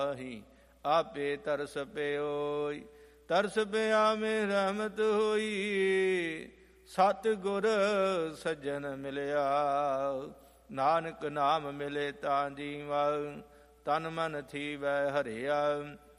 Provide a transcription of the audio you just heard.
ਆਹੀ ਆਪੇ ਤਰਸ ਪਿਓਈ। ਤਰਸ ਪਿਆ ਮੇ ਰਹਿਮਤ ਹੋਈ, ਸਤ ਗੁਰ ਸੱਜਣ ਮਿਲਿਆ। ਨਾਨਕ ਨਾਮ ਮਿਲੇ ਤਾਂ ਜੀਵਾ, ਤਨ ਮਨ ਥੀਵੈ ਹਰਿਆ।